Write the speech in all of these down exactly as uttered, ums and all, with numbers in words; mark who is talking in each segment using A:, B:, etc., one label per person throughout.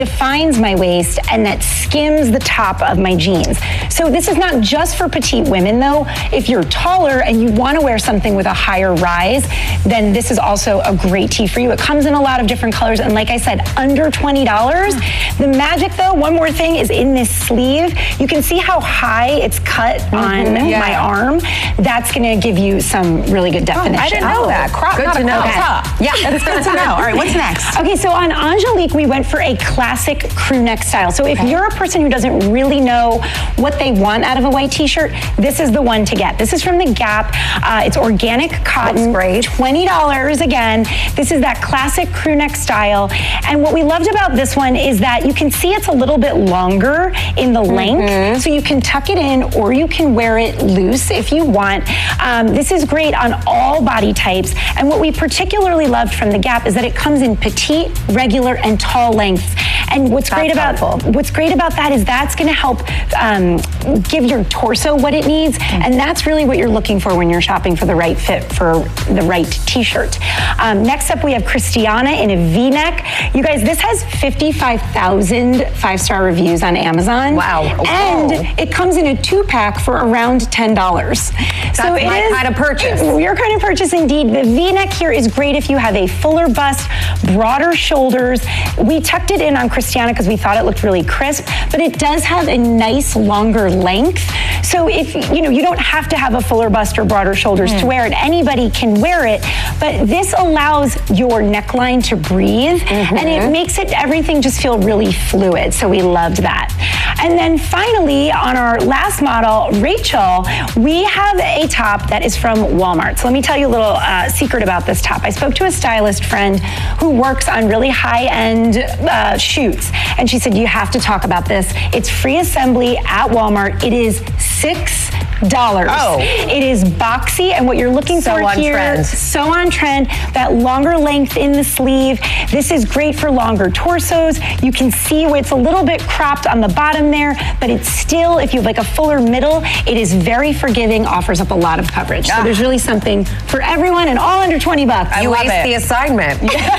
A: defines my waist and that skims the top of my jeans. So this is not just for petite women though. If you're taller and you want to wear something with a higher rise, then this is also a great tee for you. It comes in a lot of different colors, and like I said, under twenty dollars. The magic though, one more thing, is in this sleeve. You can see how high it's cut mm-hmm. on yeah. my arm. That's going to give you some really good definition.
B: Oh, I didn't know oh. that. Crop,
C: good
B: not
C: to
B: a
C: know.
B: crop top. Yeah, that's good to know. All right, what's next?
A: Okay, so on Angelique, we went for a classic crew neck style. So if okay. you're a person who doesn't really know what they want out of a white t-shirt, this is the one to get. This is from the Gap. Uh, it's organic cotton.
C: Great.
A: twenty dollars again. This is that classic crew neck style. And what we loved about this one is that you can see it's a little bit longer in the length. Mm-hmm. So you can tuck it in or you can wear it loose if you want. Um, this is great on all body types. And what we particularly loved from the Gap is that it comes in petite, regular, and tall lengths. And what's
C: that's
A: great about
C: helpful.
A: what's great about that is that's going to help um, give your torso what it needs, mm-hmm. and that's really what you're looking for when you're shopping for the right fit for the right t-shirt. Um, next up, we have Christiana in a V-neck. You guys, this has fifty-five thousand five-star reviews on Amazon.
C: Wow!
A: And
C: Whoa.
A: it comes in a two-pack for around ten dollars.
C: So it my is kind of purchase.
A: Your kind of purchase, indeed. The V-neck here is great if you have a fuller bust, broader shoulders. We tucked it in on Christiana because we thought it looked really crisp, but it does have a nice longer length. So if you know, you don't have to have a fuller bust or broader shoulders mm. to wear it. Anybody can wear it, but this allows your neckline to breathe, mm-hmm. and it makes it everything just feel really fluid. So we loved that. And then finally, on our last model, Rachel, we have a top that is from Walmart. So let me tell you a little uh, secret about this top. I spoke to a stylist friend who works on really high-end uh, shoots, and she said, you have to talk about this. It's free assembly at Walmart. It is six dollars.
C: Oh.
A: It is boxy, and what you're looking
C: so
A: for
C: on
A: here,
C: trend.
A: so on trend, that longer length in the sleeve. This is great for longer torsos. You can see where it's a little bit cropped on the bottom there, but it's still, if you have like a fuller middle, it is very forgiving, offers up a lot of coverage.
C: Ah.
A: So there's really something for everyone, and all under twenty bucks.
C: I you aced the assignment.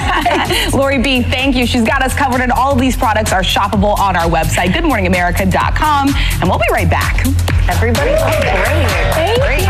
B: Lori B, thank you. She's got us covered, and all of these products are shoppable on our website, good morning america dot com, and we'll be right back.
C: Everybody, great.
A: Thank you.